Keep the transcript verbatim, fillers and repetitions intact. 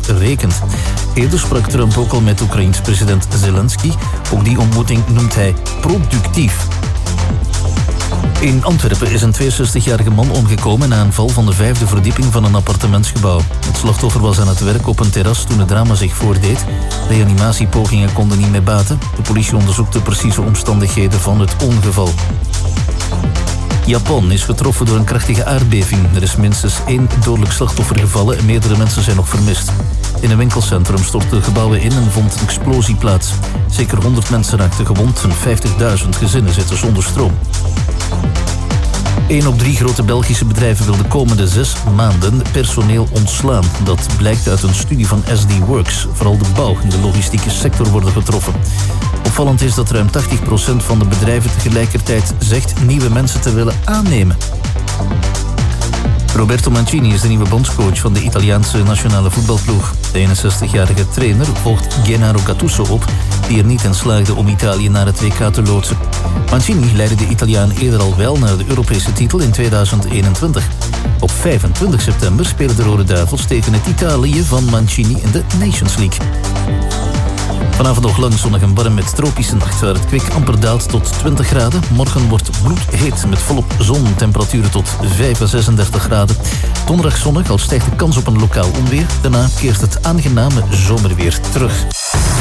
rekent. Eerder sprak Trump ook al met Oekraïens president Zelensky. Ook die ontmoeting noemt hij productief. In Antwerpen is een tweeënzestigjarige man omgekomen na een val van de vijfde verdieping van een appartementsgebouw. Het slachtoffer was aan het werk op een terras toen het drama zich voordeed. Reanimatiepogingen konden niet meer baten. De politie onderzoekt de precieze omstandigheden van het ongeval. Japan is getroffen door een krachtige aardbeving. Er is minstens één dodelijk slachtoffer gevallen en meerdere mensen zijn nog vermist. In een winkelcentrum stortten gebouwen in en vond een explosie plaats. Zeker honderd mensen raakten gewond en vijftigduizend gezinnen zitten zonder stroom. Een op drie grote Belgische bedrijven wil de komende zes maanden personeel ontslaan. Dat blijkt uit een studie van S D Works. Vooral de bouw en de logistieke sector worden getroffen. Opvallend is dat ruim tachtig procent van de bedrijven tegelijkertijd zegt nieuwe mensen te willen aannemen. Roberto Mancini is de nieuwe bondscoach van de Italiaanse nationale voetbalploeg. De eenenzestigjarige trainer volgt Gennaro Gattuso op, die er niet in slaagde om Italië naar het W K te loodsen. Mancini leidde de Italiaan eerder al wel naar de Europese titel in tweeduizend eenentwintig. Op vijfentwintig september spelen de Rode Duivels tegen het Italië van Mancini in de Nations League. Vanavond nog lang zonnig en warm met tropische nacht, waar het kwik amper daalt tot twintig graden. Morgen wordt bloedheet met volop zon, temperaturen tot vijf à zesendertig graden. Donderdag zonnig, al stijgt de kans op een lokaal onweer. Daarna keert het aangename zomerweer terug.